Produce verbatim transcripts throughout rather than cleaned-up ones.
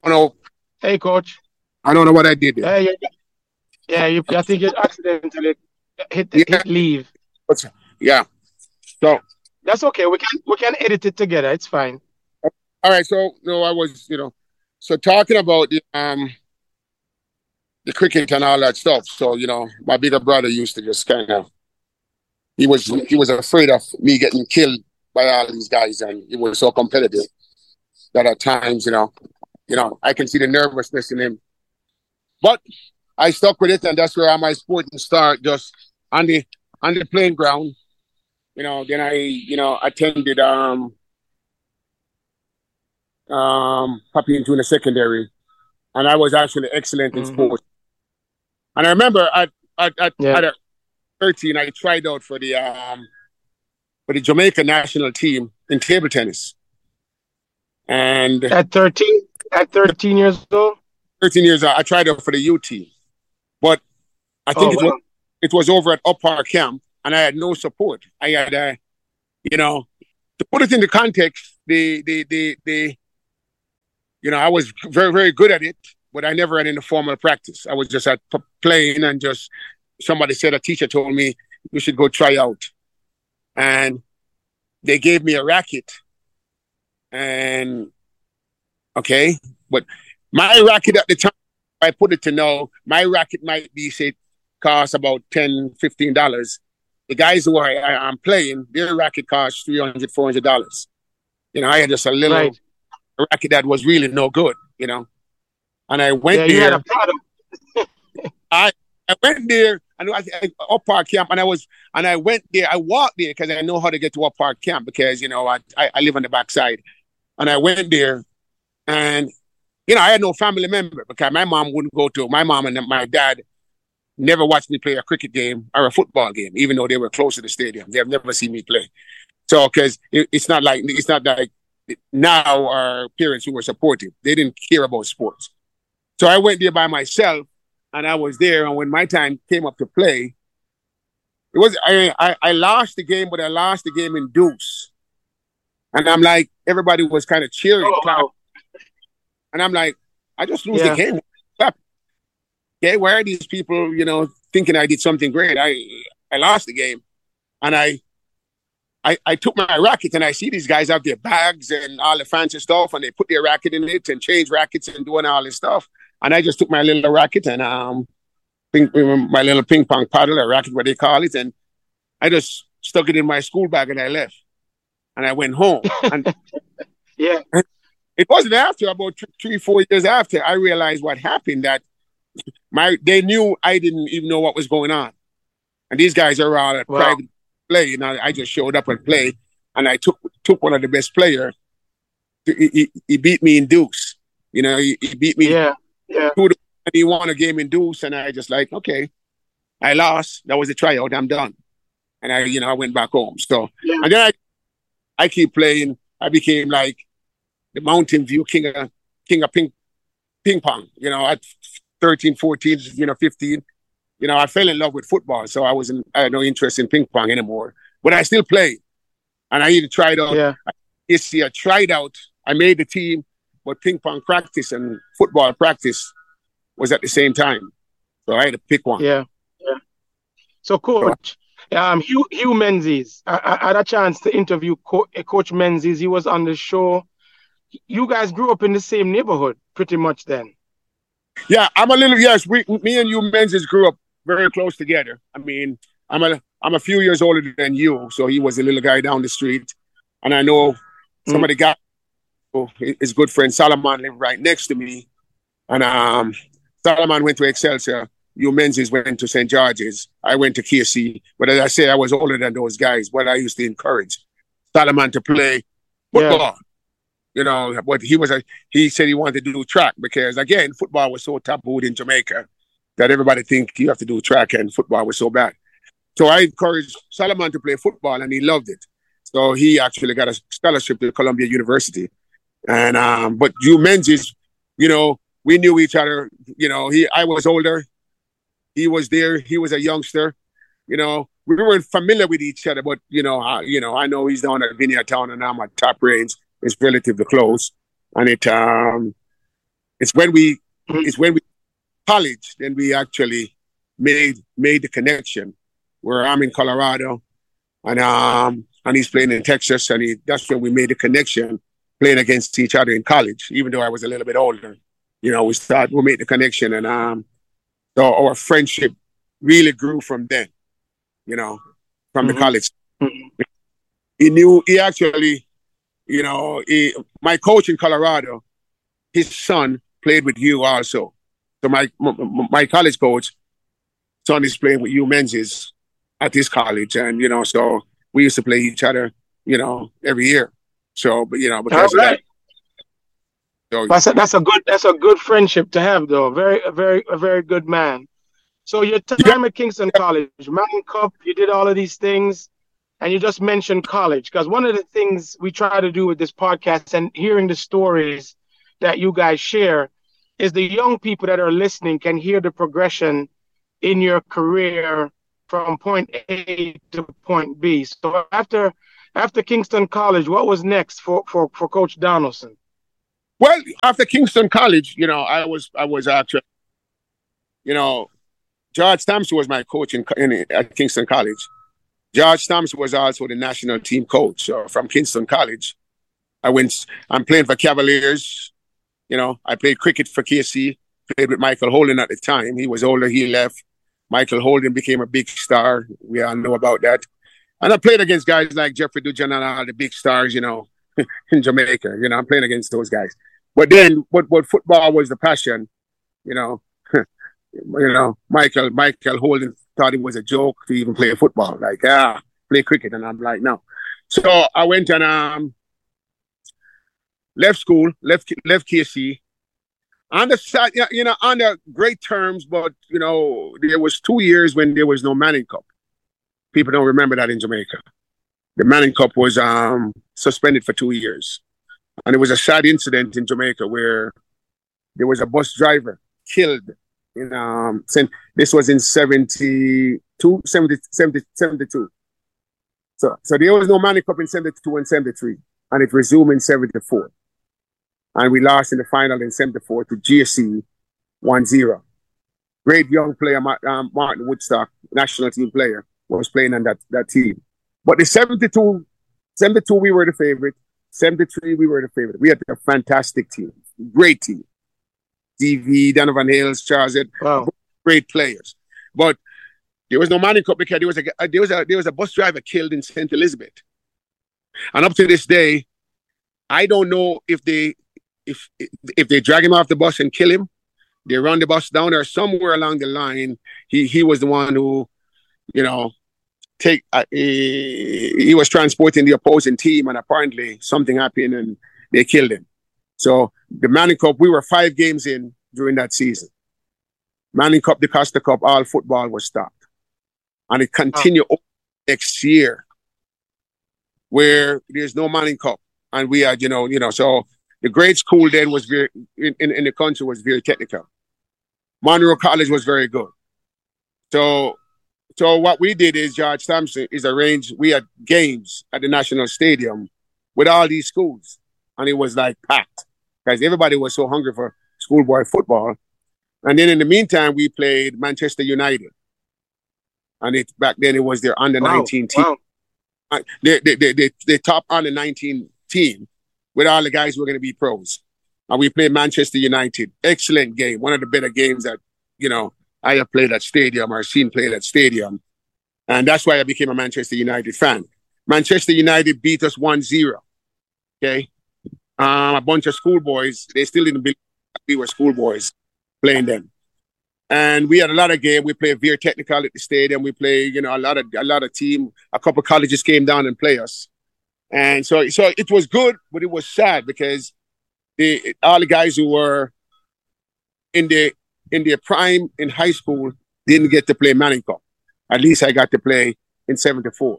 don't know. Hey, coach. I don't know what I did there. Yeah, yeah, yeah. You, I think you accidentally hit Yeah, hit leave. but- yeah. So, That's okay. We can we can edit it together. It's fine. all right. So, no, I was, you know, so talking about the um the cricket and all that stuff. So, you know, my bigger brother used to just kind of he was he was afraid of me getting killed by all these guys, and he was so competitive that at times, you know, you know, I can see the nervousness in him. But I stuck with it, and that's where my sporting start just on the on the playing ground. You know, then I, you know, attended um um Papine Junior Secondary, and I was actually excellent in Hmm. sports. And I remember at at at, Yeah. at thirteen, I tried out for the um for the Jamaica national team in table tennis, and At thirteen, at thirteen years old. thirteen years I tried out for the U T, but I Oh think it was wow. it was over at Up Park Camp, and I had no support. I had, uh, you know, to put it into context, the the the the you know, I was very very good at it, but I never had any formal practice. I was just at p- playing, and just somebody said a teacher told me you should go try out, and they gave me a racket, and okay, but my racket at the time, I put it to know, my racket might be say cost about ten, fifteen dollars. The guys who I, I, I'm playing, their racket costs three hundred, four hundred dollars. You know, I had just a little Right. racket that was really no good, you know. And I Yeah, went you had a there. paddle. I I went there and I, I Up Park Camp, and I was and I went there. I walked there because I know how to get to Up Park Camp because you know I, I I live on the backside, and I went there, and you know I had no family member because my mom wouldn't go to. My mom and my dad never watched me play a cricket game or a football game, even though they were close to the stadium. They have never seen me play. So because it, it's not like it's not like now our parents who were supportive, they didn't care about sports. So I went there by myself, and I was there. And when my time came up to play, it was I I, I lost the game, but I lost the game in deuce. And I'm like, everybody was kind of cheering, Oh clap, wow. and I'm like, I just lose the Yeah. game. Okay, why are these people, you know, thinking I did something great? I I lost the game, and I I, I took my racket, and I see these guys have their bags and all the fancy stuff, and they put their racket in it and change rackets and doing all this stuff. And I just took my little racket and um ping, my little ping pong paddle or racket, what they call it, and I just stuck it in my school bag and I left. And I went home. And Yeah. it wasn't after about th- three, four years after I realized what happened that my they knew I didn't even know what was going on. And these guys are all at Wow. private play, and I, I just showed up and played, and I took took one of the best players. He, he, he beat me in deuce. You know, he, he beat me Yeah. Yeah. two to one, and he won a game in deuce, and I just like, okay, I lost. That was a tryout. I'm done. And I, you know, I went back home. So, Yeah. and then I, I keep playing. I became like the Mountain View king of king of ping ping pong. You know, at thirteen, fourteen, you know, fifteen. You know, I fell in love with football, so I wasn't I had no interest in ping pong anymore. But I still played, and I even tried out. Yeah. This year, tried out. I made the team, but ping pong practice and football practice was at the same time, so I had to pick one. Yeah. Yeah. So, So, coach, um, Hugh, Hugh Menzies, I, I had a chance to interview Co- uh, Coach Menzies. He was on the show. You guys grew up in the same neighborhood, pretty much then. yeah, I'm a little yes. We, me and you, Menzies, grew up very close together. I mean, I'm a I'm a few years older than you, so he was a little guy down the street, and I know some Mm. of the guys. His good friend Solomon lived right next to me, and um, Solomon went to Excelsior. You Menzies went to Saint George's. I went to K C. But as I say, I was older than those guys. But I used to encourage Solomon to play Yeah. football. You know, but he was a he said he wanted to do track because again, football was so tabooed in Jamaica that everybody think you have to do track, and football was so bad. So I encouraged Solomon to play football, and he loved it. So he actually got a scholarship to Columbia University. And um, but you Menzies, you know, we knew each other. You know, he I was older, he was there, he was a youngster. You know, we weren't familiar with each other, but you know, I, you know, I know he's down at Vineyard Town, and I'm at Top Range. It's relatively close, and it um, It's when we, it's when we college, then we actually made made the connection. Where I'm in Colorado, and um, and he's playing in Texas, and he, that's when we made the connection, playing against each other in college. Even though I was a little bit older, you know, we started, we made the connection, and um, so our friendship really grew from then. You know, from mm-hmm. the college. Mm-hmm. He knew, he actually, you know, he, my coach in Colorado, his son played with you also. So my my college coach, son is playing with Hugh Menzies at this college. And, you know, so we used to play each other, you know, every year. So, but, you know, because right. of that. So, that's, a, that's a good, that's a good friendship to have, though. Very, a very, a very good man. So your time yeah. at Kingston College, Manning Cup, you did all of these things. And you just mentioned college, because one of the things we try to do with this podcast and hearing the stories that you guys share is the young people that are listening can hear the progression in your career from point A to point B. So after after Kingston College, what was next for, for, for Coach Donaldson? Well, after Kingston College, you know, I was I was actually, you know, George Thompson was my coach in, in at Kingston College. George Thompson was also the national team coach uh, from Kingston College. I went, I'm playing for Cavaliers. You know, I played cricket for K C, played with Michael Holden at the time. He was older, he left. Michael Holden became a big star. We all know about that. And I played against guys like Jeffrey Dujan and all the big stars, you know, in Jamaica. You know, I'm playing against those guys. But then, what, what football was the passion, you know. You know, Michael Michael Holden thought it was a joke to even play football. Like, ah, play cricket. And I'm like, no. So I went and um, left school, left left K C. On the, you know, on the great terms, but, you know, there was two years when there was no Manning Cup. People don't remember that in Jamaica. The Manning Cup was um, suspended for two years. And it was a sad incident in Jamaica where there was a bus driver killed. In um, this was in seventy-two, seventy, seventy, seventy-two. So, so there was no Manning Cup in seventy-two and seventy-three, and it resumed in seventy-four. And we lost in the final in seventy-four to G S C one zero. Great young player, um, Martin Woodstock, national team player, was playing on that, that team. But the seventy-two, seventy-two, we were the favorite. seventy-three, we were the favorite. We had a fantastic team, great team. D V, Donovan Hills, Charles, wow. Great players. But there was no Manning Cup because there was a there was a there was a bus driver killed in Saint Elizabeth. And up to this day, I don't know if they if if they drag him off the bus and kill him, they run the bus down, or somewhere along the line, he he was the one who, you know, take uh, he, he was transporting the opposing team, and apparently something happened and they killed him. So the Manning Cup, we were five games in during that season. Manning Cup, the Costa Cup, all football was stopped. And it continued oh. next year where there's no Manning Cup. And we had, you know, you know, so the grade school then was very, in, in, in the country was very technical. Monroe College was very good. So, so what we did is George Thompson is arranged, we had games at the National Stadium with all these schools. And it was like packed because everybody was so hungry for schoolboy football. And then in the meantime, we played Manchester United. And it back then it was their under nineteen wow. team. Wow. They, they, they, they, they top under nineteen team with all the guys who were going to be pros. And we played Manchester United. Excellent game. One of the better games that, you know, I have played at stadium or seen played at stadium. And that's why I became a Manchester United fan. Manchester United beat us one zero. Okay. Um, a bunch of schoolboys, they still didn't believe we were schoolboys playing them. And we had a lot of games. We played Veer Technical at the stadium. We played, you know, a lot of a lot of team. A couple of colleges came down and play us. And so so it was good, but it was sad because the all the guys who were in their in their prime in high school didn't get to play Manning Cup. At least I got to play in seventy-four.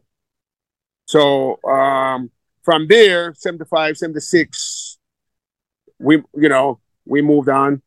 So um from there, seventy-five, seventy-six, we, you know, we moved on.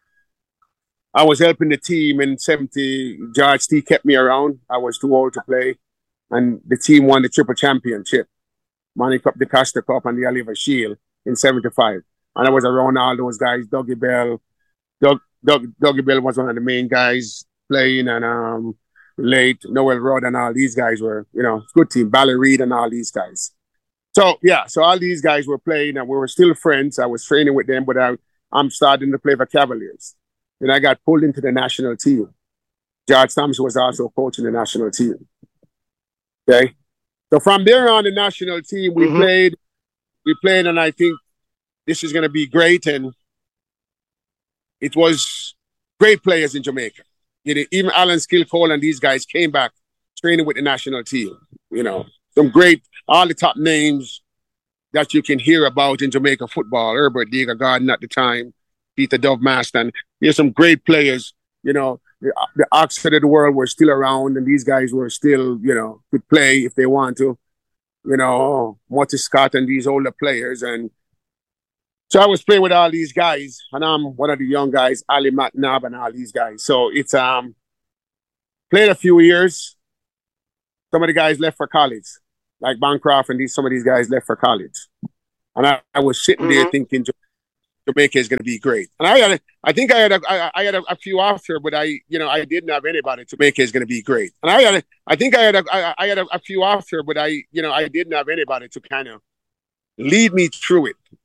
I was helping the team in seventy. George T kept me around. I was too old to play. And the team won the triple championship. Manning Cup, the Costa Cup, and the Oliver Shield in seventy-five. and I was around all those guys. Dougie Bell, Doug, Doug, Dougie Bell was one of the main guys playing, and um, late Noel Rudd and all these guys were, you know, good team. Bally Reed and all these guys. So yeah, so all these guys were playing, and we were still friends. I was training with them, but I, I'm starting to play for Cavaliers. Then I got pulled into the national team. George Thompson was also coaching the national team. Okay, so from there on, the national team we mm-hmm. played, we played, and I think this is going to be great. And it was great players in Jamaica. You know, even Alan Skillcole and these guys came back training with the national team. You know, some great, all the top names that you can hear about in Jamaica football. Herbert Diego Garden at the time, Peter Dovemaster. There's some great players. You know, the, the Oxford of the world were still around, and these guys were still, you know, could play if they want to. You know, Monty Scott and these older players. And so I was playing with all these guys, and I'm one of the young guys, Ali McNabb and all these guys. So it's um played a few years. Some of the guys left for college, like Bancroft and these some of these guys left for college. And I, I was sitting mm-hmm. there thinking Jamaica is going to be great. And I had, a, I think I had, a, I, I had a, a few after, but I, you know, I didn't have anybody. Jamaica is going to be great. And I had, a, I think I had, a, I, I had a, a few after, but I, you know, I didn't have anybody to kind of lead me through it.